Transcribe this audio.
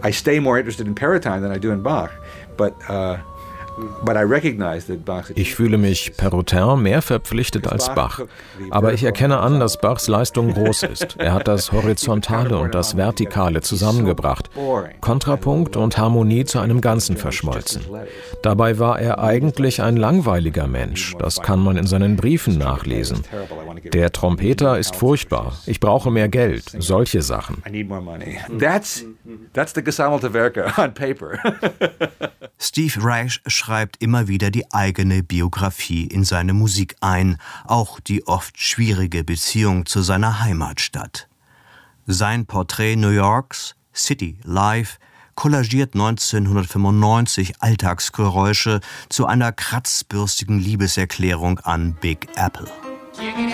I stay more interested in Perrotin than I do in Bach, but I recognize that Bach's. Ich fühle mich Perrotin mehr verpflichtet als Bach. Aber ich erkenne an, dass Bachs Leistung groß ist. Er hat das Horizontale und das Vertikale zusammengebracht, Kontrapunkt und Harmonie zu einem Ganzen verschmolzen. Dabei war er eigentlich ein langweiliger Mensch. Das kann man in seinen Briefen nachlesen. Der Trompeter ist furchtbar. Ich brauche mehr Geld. Solche Sachen. That's the gesammelte Werke on paper. Steve Reich schreibt immer wieder die eigene Biografie in seine Musik ein, auch die oft schwierige Beziehung zu seiner Heimatstadt. Sein Porträt New Yorks, City Life, kollagiert 1995 Alltagsgeräusche zu einer kratzbürstigen Liebeserklärung an Big Apple.